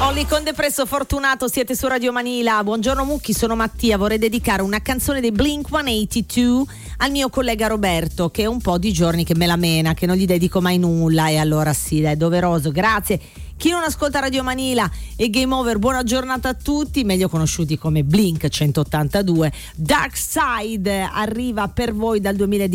Olli con Depresso Fortunato, siete su Radio Manila. Buongiorno Mucchi, sono Mattia. Vorrei dedicare una canzone dei Blink-182 al mio collega Roberto, che è un po' di giorni che me la mena, che non gli dedico mai nulla, e allora sì, è doveroso. Grazie. Chi non ascolta Radio Manila e Game Over, buona giornata a tutti, meglio conosciuti come Blink 182. Dark Side arriva per voi dal 2010.